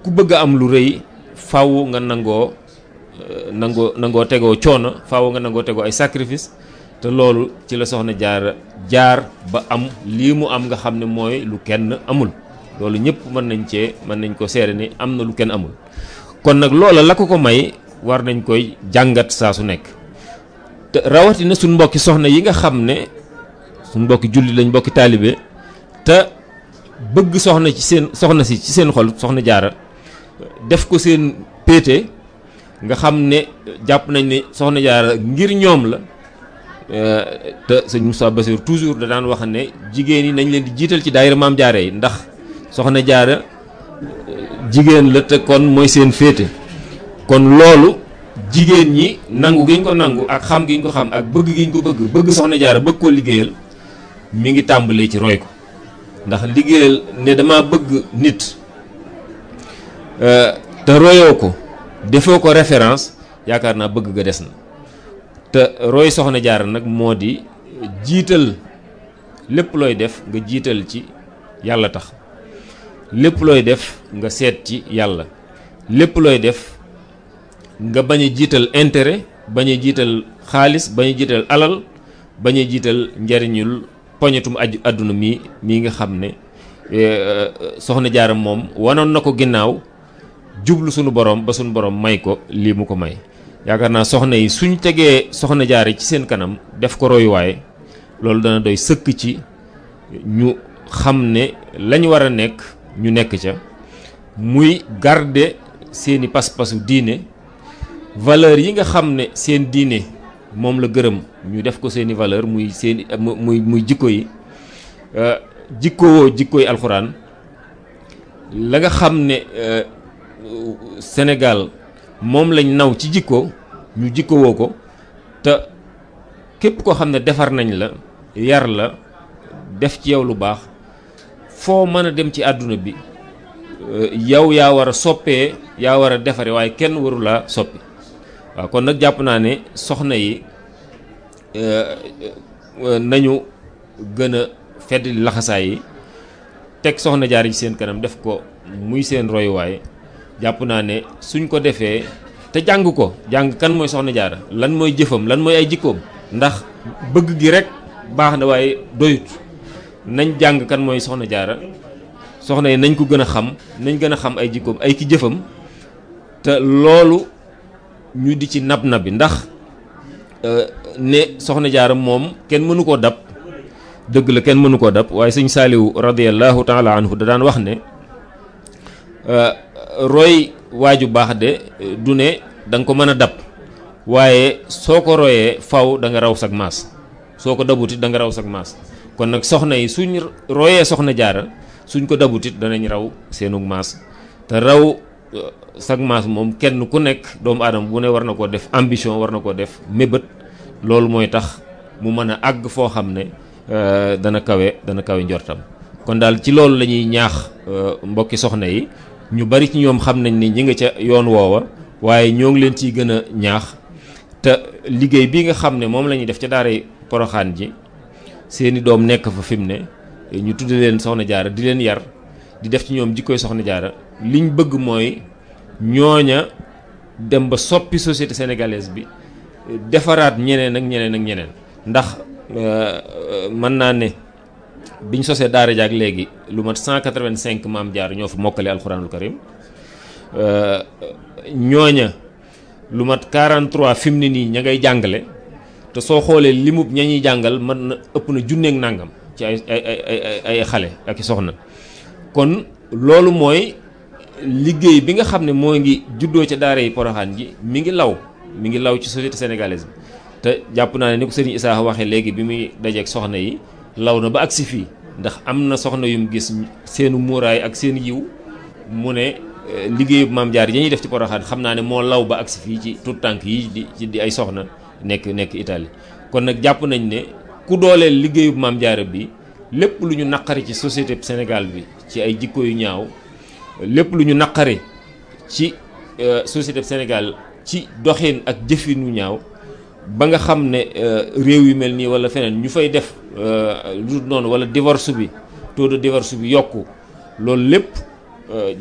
ku bëgg a am lu rëy faaw nga nangoo tegoo coono, faaw nga nangoo tegoo ay sacrifice. te loolu ci la soxna Jaara jaar ba am lii mu am nga xam ne mooy lu kenn amul. loolu ñëpp mën nañ ko seere ni am na lu kenn amul. kon nag loola la ko may war nañ koy jàngat saa su nekk. te rawatina suñ mbokki soxna yi nga xam ne suñ mbokki julli lañ, mbokki taalibe te bëgg soxna si ci seen xol, soxna Jaara def ko seen péete, nga xam ne jàpp nañ ne soxna Jaara ngir ñoom la. te sëñ Moussa Bassir toujours da daan wax ne jigéen yi nañ leen di jiital ci daayira Maam Jaara yi, ndax soxna Jaara jigéen la te kon mooy seen féete. kon loolu jigéen ñi nangu gi ñu ko nangu ak xam gi ñu ko xam ak bëgg gi ñu ko bëgg soxna Jaara bëgg koo liggéeyal mi ngi tàmbalee ci roy ko. ndax liggéeyal ne dama bëgg nit te royoo ko defoo ko référence, yaakaar naa bëgg ga des na. te roy soxna Jaara nag moo di jiital lépp looy def nga jiital ci yàlla tax, lépp looy def nga seet ci yàlla, lépp looy def nga bañ a jiital intérêt, bañ a jiital xaalis, bañ a jiital alal, bañ a jiital njariñul poñetum àdduna mii nga xam ne soxna Jaara moom wanoon na ko ginnaaw jublu sunu borom ba sunu borom may ko lii mu ko may. yaakaar naa soxna yi suñ tegee soxna Jaara ci seen kanam def ko royuwaay, loolu dana doy sëkk ci ñu xam ne lañ war a nekk ñu nekk ca, muy garder seeni pas-pasu diine, valeur yi nga xam ne seen diine moom la gërëm ñu def ko seeni valeur, muy jikko yi, jikkoy alxuraan. la nga xam ne Sénégal moom lañ naw ci jikko ñu jikkowoo ko. te képp koo xam ne defar nañ la, yar la, def ci yow lu baax, foo mën a dem ci àdduna bi yow yaa war a soppee, yaa war a defare, waaye kenn waru laa soppi. waaw kon nag jàpp naa ne soxna yi nañu gën a fedd laxasaay yi, teg soxna Jaara ci seen kanam, def ko muy seen royuwaay. jàpp naa ne suñ ko defee te jàng kan mooy soxna Jaara, lan mooy jëfam, lan mooy ay jikkoom, ndax bëgg gi rek baax na waaye doyut. nañ jàng kan mooy soxna Jaara, soxna yi nañ ko gën a xam, nañ gën a xam ay jikkoom, ay ki jëfam, te loolu ñu di ci nab-nabi, ndax ne soxna Jaara moom kenn mënu koo dab. dëgg la kenn mënu koo dab, waaye sëñ Saaliwu radiyallahu taala anhu da daan wax ne roy waaju baax de du ne da nga ko mën a dab, waaye soo ko royee faw da nga raw sag maas, soo ko dabutit da nga raw sag maas. kon nag soxna yi suñ royee soxna Jaara, suñ ko dabutit danañ raw seenug maas. te raw sag maas moom kenn ku nekk doomu aadama bu ne war na koo def ambition, war na koo def mébét. loolu mooy tax mu mën a àgg foo xam ne dana kawe njortam. kon daal ci loolu la ñuy ñaax mbokki soxna yi. ñu bari ci ñoom xam nañ ni ñi nga ca yoon woowa, waaye ñoo ngi leen ciy gën a ñaax. te liggéey bi nga xam ne moom la ñuy def ca daaray Poroxaan ji, seeni doom nekk fa fi mu ne, ñu tudde leen soxna Jaara, di leen yar, di def ci ñoom jikkoy soxna Jaara. liñ bëgg mooy ñooña dem ba soppi société sénégalaise bi, defaraat ñeneen ak ñeneen. ndax mën naa ne biñ sosee daara jaak léegi lu mat 185 maam Jaara ñoo fa mokkale alxuraanul karim. ñooña lu mat 43 fi mu ne nii ña ngay jàngale, te soo xoolee limub ña ñuy jàngal mën na ëpp na junneeg nàngam ci ay xale ak i soxna. kon loolu mooy liggéey bi nga xam ne moo ngi juddoo ca daara yi Poroxaan ji mi ngi law ci société sénégalaise bi. te jàpp naa ne ni ko sëriñ Issa waxee léegi bi muy dajeeg soxna yi, law na ba agsi fii, ndax am na soxna yum gis seenu muuraay ak seen yiw mu ne liggéeyu maam Jaara yi ñuy def ci Poroxaan xam naa ne moo law ba agsi fii ci tout tànk yi di ay soxna nekk Italie. kon nag jàpp nañ ne ku dooleel liggéeyu maam Jaara bi, lépp lu ñu naqari ci société Sénégal bi ci ay jikko yu ñaaw, lépp lu ñu naqari ci société Sénégal ci doxin ak jëfin yu ñaaw, ba nga xam ne réew yu mel nii wala feneen ñu fay def lu noonu, wala divorce bi, taux de divorce bi yokku, loolu lépp